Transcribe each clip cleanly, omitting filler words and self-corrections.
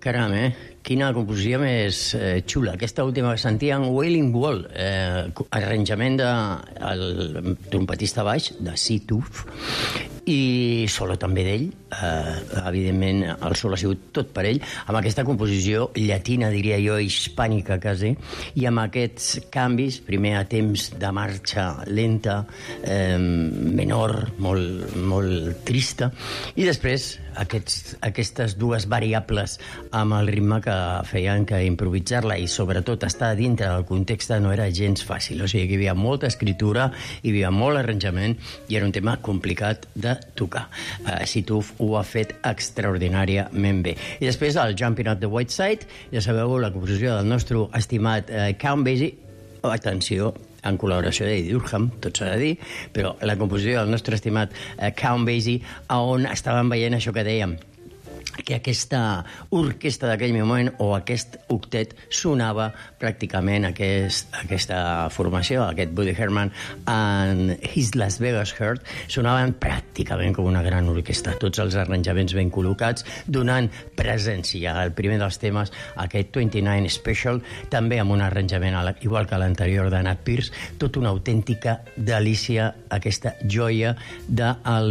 Caram, quina composició més xula. Aquesta última que sentíem, Wailing Wall, arranjament del trompetista baix, de Situf, i solo també d'ell, evidentment el solo ha sigut tot per ell, amb aquesta composició llatina, diria jo, hispànica quasi, i amb aquests canvis, primer a temps de marxa lenta, menor, molt trista, i després aquestes dues variables amb el ritme que feien que improvisar-la i sobretot estar dintre del context no era gens fàcil, o sigui que hi havia molta escritura, hi havia molt arranjament i era un tema complicat de tocar. Situf ho ha fet extraordinàriament bé. I després el Jumping Up the White Side, ja sabeu, la composició del nostre estimat Count Basie, atenció, en col·laboració d'Eddie Durham, tot s'ha de dir, però la composició del nostre estimat Count Basie, on estàvem veient això que dèiem, que aquesta orquestra d'aquell moment o aquest octet sonava pràcticament aquesta formació, aquest Woody Herman and His Las Vegas Heart, sonaven pràcticament com una gran orquestra, tots els arranjaments ben col·locats, donant presència al primer dels temes, aquest 29 Special, també amb un arranjament igual que l'anterior de Nat Pierce, tot una autèntica delícia, aquesta joia del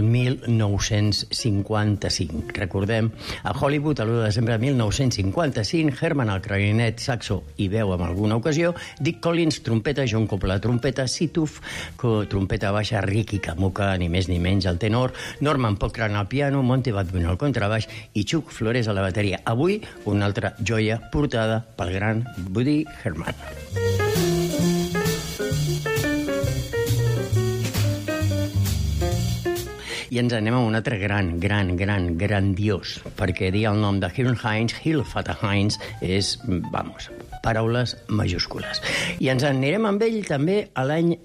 1955. Recordem, a Hollywood, l'1 de desembre de 1955, Herman al clarinet, saxo i veu en alguna ocasió, Dick Collins, trompeta, John Coppola, trompeta, Situf, trompeta baixa, Ricky Kamuka, ni més ni menys al tenor, Norman Pockran al piano, Monty Badwin al contrabaix i Chuck Flores a la bateria. Avui, una altra joia portada pel gran Woody Herman. I ens anem a un altre grandiós, perquè dir el nom de Hilfata Hines, és, paraules majúscules. I ens anirem amb ell també a l'any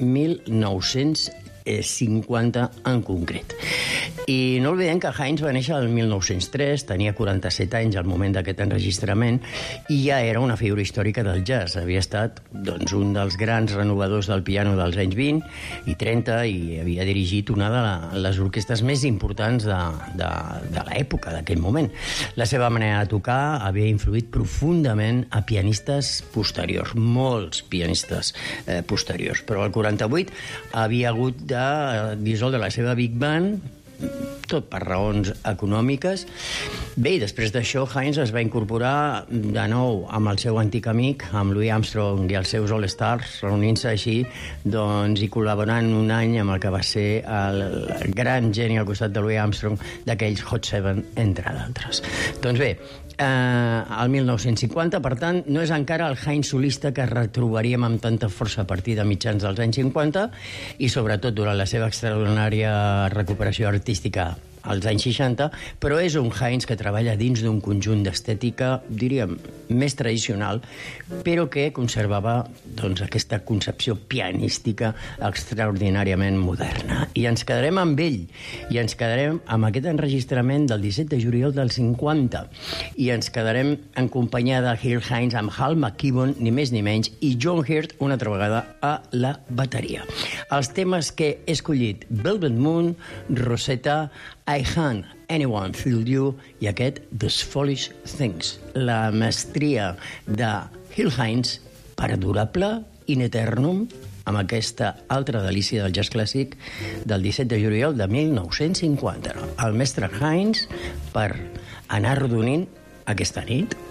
1950 en concret. I no oblidem que Hines va néixer el 1903, tenia 47 anys al moment d'aquest enregistrament, i ja era una figura històrica del jazz. Havia estat un dels grans renovadors del piano dels anys 20 i 30 i havia dirigit una de les orquestres més importants de l'època, d'aquell moment. La seva manera de tocar havia influït profundament a pianistes posteriors, molts pianistes posteriors, però al 48 havia hagut de dissoldre la seva Big Band, tot per raons econòmiques. Bé, i després d'això, Hines es va incorporar de nou amb el seu antic amic, amb Louis Armstrong i els seus All-Stars, reunint-se així i col·laborant un any amb el que va ser el gran geni al costat de Louis Armstrong d'aquells Hot Seven, entre d'altres. Doncs bé, el 1950, per tant, no és encara el Hines solista que retrobaríem amb tanta força a partir de mitjans dels anys 50 i sobretot durant la seva extraordinària recuperació artística als anys 60, però és un Hines que treballa dins d'un conjunt d'estètica, diríem, més tradicional, però que conservava aquesta concepció pianística extraordinàriament moderna. I ens quedarem amb ell, i ens quedarem amb aquest enregistrament del 17 de juliol del 50, i ens quedarem en companyia de Gil Hines amb Hal McKibben, ni més ni menys, i John Hurt una altra vegada a la bateria. Els temes que he escollit: Velvet Moon, Rosetta, I Can't Anyone Feel You i aquest The Foolish Things. La mestria de Gil Hines, perdurable, in eternum, amb aquesta altra delícia del jazz clàssic del 17 de juliol de 1950. El mestre Hines per anar arrodonint aquesta nit.